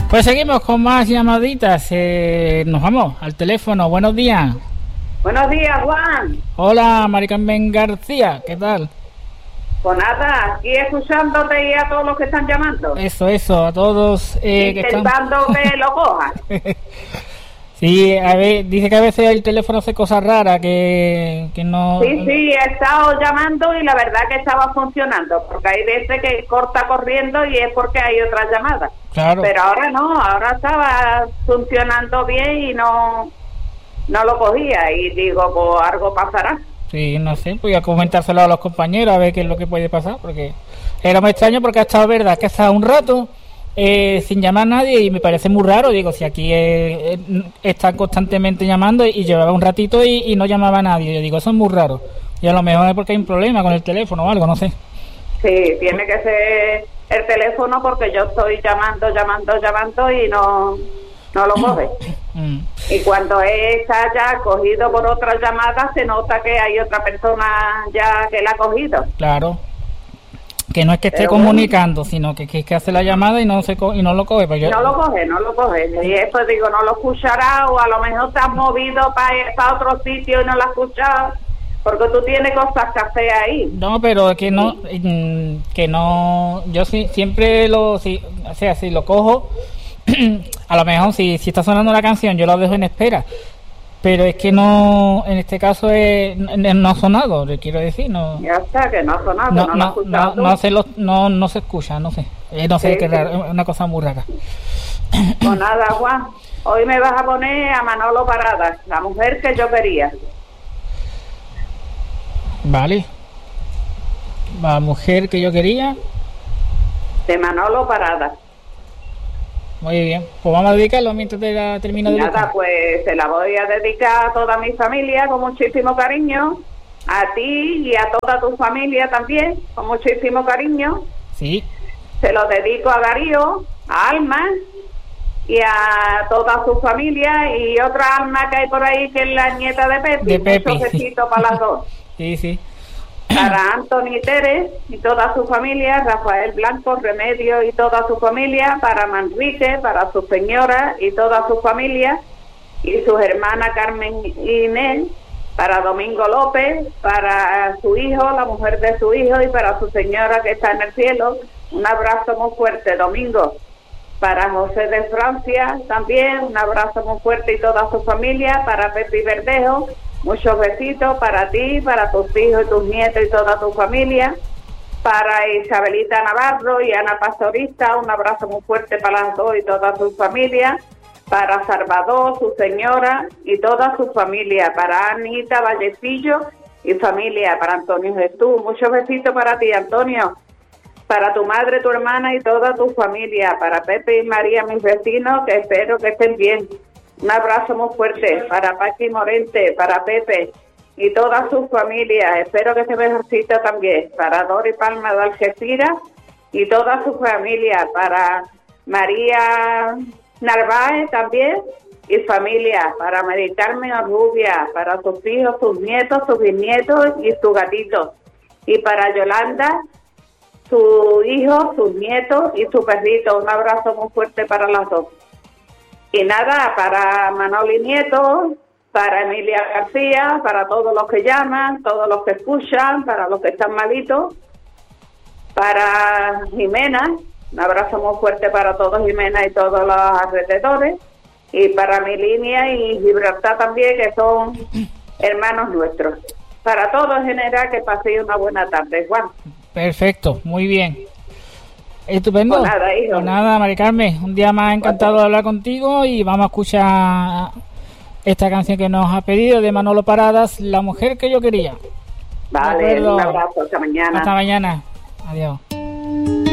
Pues seguimos con más llamaditas. Nos vamos al teléfono. Buenos días. Buenos días, Juan. Hola, Mari Carmen García. ¿Qué tal? Pues nada, aquí escuchándote y a todos los que están llamando. Eso, a todos. Intentando que lo cojan. Sí, a ver, dice que a veces el teléfono hace cosas raras, que no... Sí, he estado llamando y la verdad que estaba funcionando, porque hay veces que corta corriendo y es porque hay otras llamadas. Claro. Pero ahora no, ahora estaba funcionando bien y no lo cogía y digo, pues algo pasará. Sí, no sé, voy a comentárselo a los compañeros a ver qué es lo que puede pasar, porque era muy extraño porque ha estado verdad que ha estado un rato sin llamar a nadie y me parece muy raro. Digo, si aquí están constantemente llamando y llevaba un ratito y no llamaba a nadie, yo digo, eso es muy raro, y a lo mejor es porque hay un problema con el teléfono o algo, no sé. Sí, tiene que ser el teléfono porque yo estoy llamando y no lo coge. Y cuando está ya cogido por otra llamada se nota que hay otra persona ya que la ha cogido. Claro. Que no es que esté comunicando, sino que hace la llamada y no lo coge. Pues no lo coge. Y después digo, no lo escuchará, o a lo mejor te has movido para otro sitio y no lo has escuchado, porque tú tienes cosas que hacer ahí. No, pero que no, yo siempre si lo cojo, a lo mejor si está sonando la canción yo lo dejo en espera. Pero es que no, en este caso no ha sonado, le quiero decir, no. Ya está, que no ha sonado, no lo has escuchado. No se escucha, no sé. No sé, qué raro, es una cosa muy rara. Pues nada, Juan, hoy me vas a poner a Manolo Paradas, la mujer que yo quería. Vale. La mujer que yo quería. De Manolo Paradas. Muy bien, pues vamos a dedicarlo mientras termino de nada, pues se la voy a dedicar a toda mi familia con muchísimo cariño, a ti y a toda tu familia también, con muchísimo cariño. Sí. Se lo dedico a Darío, a Alma y a toda su familia y otra Alma que hay por ahí que es la nieta de Pepi. Muchos besitos para las dos. Sí. Para Anthony Teres y toda su familia, Rafael Blanco, Remedio y toda su familia, para Manrique, para su señora y toda su familia, y sus hermanas Carmen y Inés, para Domingo López, para su hijo, la mujer de su hijo, y para su señora que está en el cielo. Un abrazo muy fuerte, Domingo. Para José de Francia también, un abrazo muy fuerte y toda su familia. Para Pepi Verdejo, muchos besitos para ti, para tus hijos y tus nietos y toda tu familia. Para Isabelita Navarro y Ana Pastorista, un abrazo muy fuerte para las dos y toda su familia. Para Salvador, su señora y toda su familia. Para Anita Vallecillo y familia. Para Antonio Jesús, muchos besitos para ti, Antonio. Para tu madre, tu hermana y toda tu familia. Para Pepe y María, mis vecinos, que espero que estén bien. Un abrazo muy fuerte para Paqui Morente, para Pepe y toda su familia. Espero que se mejorcite también. Para Dori Palma de Algeciras y toda su familia. Para María Narváez también y familia. Para Mari Carmen Rubia, para sus hijos, sus nietos, sus bisnietos y su gatito. Y para Yolanda, su hijo, sus nietos y su perrito. Un abrazo muy fuerte para las dos. Y nada, para Manoli Nieto, para Emilia García, para todos los que llaman, todos los que escuchan, para los que están malitos, para Jimena, un abrazo muy fuerte para todos, Jimena y todos los alrededores, y para mi línea y Gibraltar también, que son hermanos nuestros. Para todos en general, que paséis una buena tarde, Juan. Perfecto, muy bien. Estupendo. Pues nada, hijo. Pues nada, Mari Carmen, un día más encantado de hablar contigo y vamos a escuchar esta canción que nos ha pedido de Manolo Paradas, La mujer que yo quería. Vale, un abrazo, hasta mañana. Hasta mañana. Adiós.